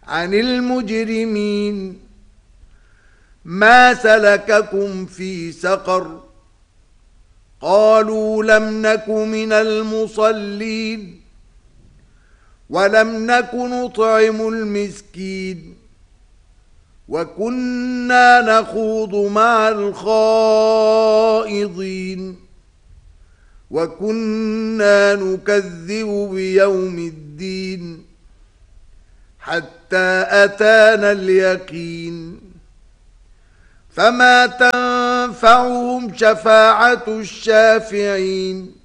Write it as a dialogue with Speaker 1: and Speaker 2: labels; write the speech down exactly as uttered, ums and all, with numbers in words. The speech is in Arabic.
Speaker 1: عن المجرمين ما سلككم في سقر قالوا لم نك من المصلين ولم نك نطعم المسكين وكنا نخوض مع الخائضين وكنا نكذب بيوم الدين حتى أتانا اليقين فما تنفعهم شفاعة الشافعين